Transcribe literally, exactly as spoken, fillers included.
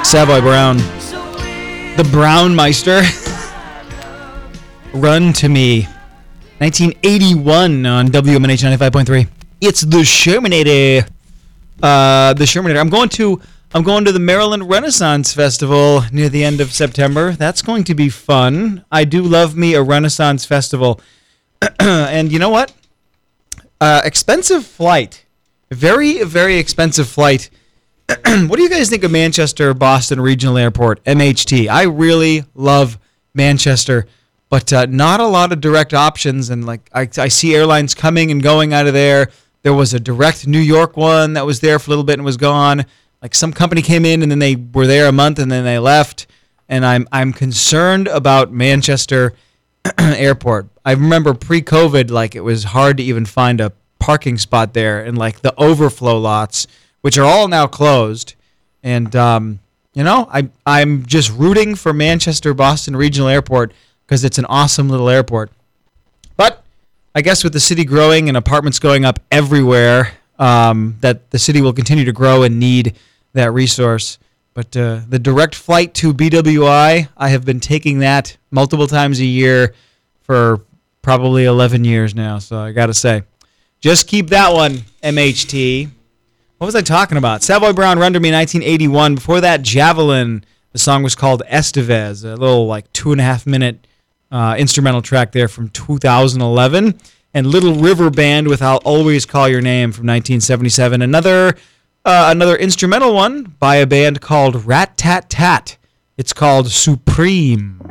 Savoy Brown. The Brown Meister. Run to Me. nineteen eighty-one on W M N H ninety-five point three. It's the Shermanator. Uh, the Shermanator. I'm going to I'm going to the Maryland Renaissance Festival near the end of September. That's going to be fun. I do love me a Renaissance Festival. And you know what? Uh, expensive flight. Very, very expensive flight. What do you guys think of Manchester Boston Regional Airport, M H T? I really love Manchester, but uh, not a lot of direct options. And like I, I see airlines coming and going out of there. There was a direct New York one that was there for a little bit and was gone. Like some company came in and then they were there a month and then they left. And I'm I'm concerned about Manchester Airport. I remember pre-COVID, like it was hard to even find a parking spot there, and like the overflow lots, which are all now closed. And, um, you know, I, I'm just rooting for Manchester Boston Regional Airport because it's an awesome little airport. But I guess with the city growing and apartments going up everywhere, um, that the city will continue to grow and need that resource. But uh, the direct flight to B W I, I have been taking that multiple times a year for probably eleven years now. So I got to say, just keep that one, M H T. What was I talking about? Savoy Brown, Run to Me, nineteen eighty-one. Before that, Javelin. The song was called Estevez, a little like two and a half minute uh, instrumental track there from two thousand eleven. And Little River Band with I'll Always Call Your Name from nineteen seventy-seven. Another uh, another instrumental one by a band called Rat Tat Tat. It's called Supreme.